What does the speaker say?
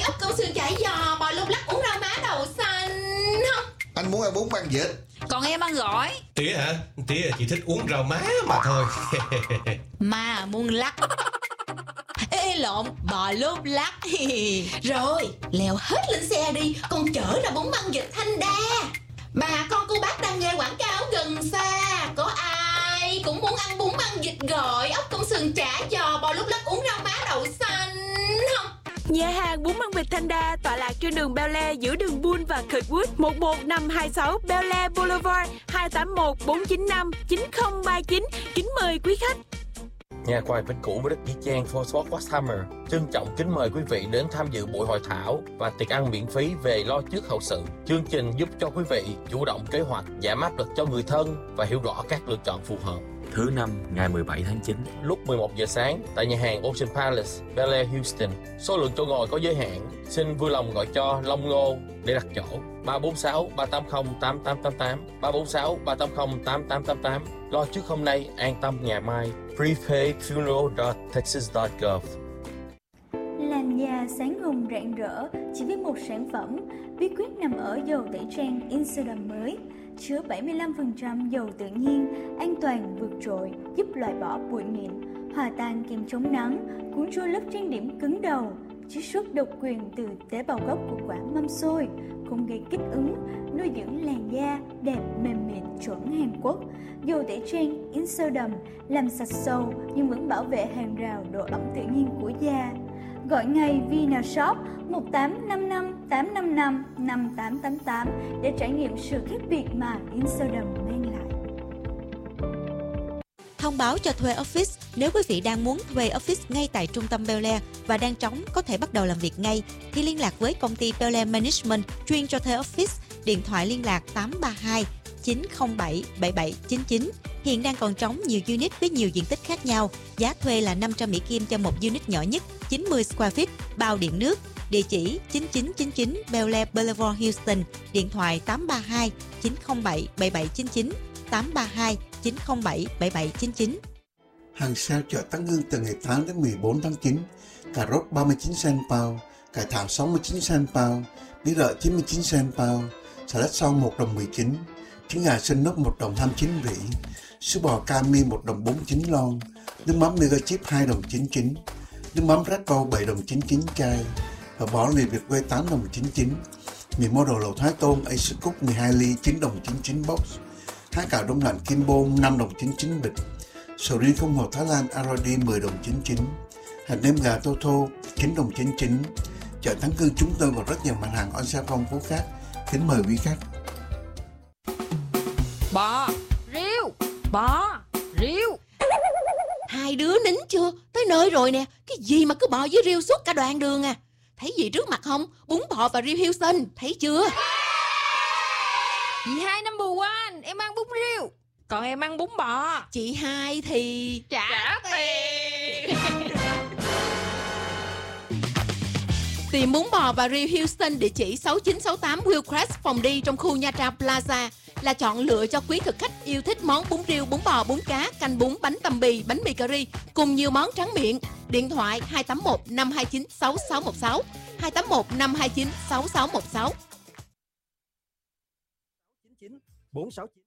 ốc câu sườn chả giò, bò lúc lắc, uống rau má đậu xanh. Không. Anh muốn ăn bún băng vịt. Còn em ăn gỏi. Tía hả? Tía chỉ thích uống rau má mà thôi. Mà muốn lắc. Ê lộn, bò lúc lắc. Rồi, leo hết lên xe đi, con chở ra bún băng vịt Thanh Đa. Bà con cô bác đang nghe quảng cáo gần xa. Có ai cũng muốn ăn bún băng vịt gọi, ốc công sườn chả giò, bò lúc lắc, uống rau má đậu xanh không? Nhà hàng bún băng vịt Thanh Đa tọa lạc trên đường Bel Air giữa đường Bull và Kirkwood, 11526 Bel Air Boulevard, 281 495 9039. Kính mời quý khách. Nhà quài Vĩnh Cửu với đất Dĩ Trang Fort Westhammer trân trọng kính mời quý vị đến tham dự buổi hội thảo và tiệc ăn miễn phí về lo trước hậu sự. Chương trình giúp cho quý vị chủ động kế hoạch, giảm áp lực cho người thân và hiểu rõ các lựa chọn phù hợp. Thứ Năm, ngày 17 tháng 9, lúc 11 giờ sáng tại nhà hàng Ocean Palace, Bel Air, Houston. Số lượng chỗ ngồi có giới hạn. Xin vui lòng gọi cho Long Ngô để đặt chỗ. 346 380 8888, 346 380 8888. Lo trước hôm nay, an tâm ngày mai. prepaidfuneral.texas.gov. Làn da sáng hồng rạng rỡ chỉ với một sản phẩm. Bí quyết nằm ở dầu tẩy trang Insodam mới, chứa 75% dầu tự nhiên, an toàn vượt trội, giúp loại bỏ bụi mịn, hòa tan kem chống nắng, cuốn trôi lớp trang điểm cứng đầu, chiết xuất độc quyền từ tế bào gốc của quả mâm xôi, không gây kích ứng, nuôi dưỡng làn da đẹp mềm mịn chuẩn Hàn Quốc. Dầu tẩy trang Insodam làm sạch sâu nhưng vẫn bảo vệ hàng rào độ ẩm tự nhiên của da. Gọi ngay Vinashop 1855 855 5888 để trải nghiệm sự khác biệt mà Insodam mang lại. Thông báo cho thuê office. Nếu quý vị đang muốn thuê office ngay tại trung tâm Bel Air và đang trống có thể bắt đầu làm việc ngay, thì liên lạc với công ty Bel Air Management chuyên cho thuê office. Điện thoại liên lạc 832 907 7799. Hiện đang còn trống nhiều unit với nhiều diện tích khác nhau. Giá thuê là 500 Mỹ Kim cho một unit nhỏ nhất, 90 square feet, bao điện nước. Địa chỉ 9999 Bel Air Boulevard, Houston. Điện thoại 832 907 7799, 832 907 7799. Hàng sale chợ Tán Hương từ ngày 8 đến 14 tháng 9. Cà rốt 39 cent pound, cải thảo 69 cent pound, bí đợ 99 cent pound, xà lách son 1 đồng 19, trứng gà xinh nóc 1 đồng 29 rỉ, sữa bò Cami 1 đồng 49 lon, nước mắm Mega Chip 2 đồng 99, nước mắm Red Bull 7 đồng 99 chai, và bỏ lì Việt quay 8 đồng 99, mì model lẩu Thái Tôn Ace Cook 12 ly 9 đồng 99 box, há cào đông lạnh Kim Bôn 5 đồng 99 bịch, sầu riêng không hồ Thái Lan Aradi 10 đồng 99, hạt nêm gà Toto 9 đồng 99. Chợ Thắng Cương chúng tôi còn rất nhiều mặt hàng on sale phong phú khác. Kính mời quý khách. Bò, riêu, bò, riêu. Hai đứa nín chưa? Tới nơi rồi nè. Cái gì mà cứ bò với riêu suốt cả đoạn đường à? Thấy gì trước mặt không? Bún bò và riêu Houston. Thấy chưa? Chị hai number one, em ăn bún riêu. Còn em ăn bún bò. Chị hai thì trả tiền. Tìm bún bò và riêu Houston địa chỉ 6968 Hillcrest phòng đi trong khu Nha Trang Plaza là chọn lựa cho quý thực khách yêu thích món bún riêu, bún bò, bún cá, canh bún, bánh tằm bì, bánh mì cà ri cùng nhiều món tráng miệng. Điện thoại 281 529 6616, 281 529 6616. 99 469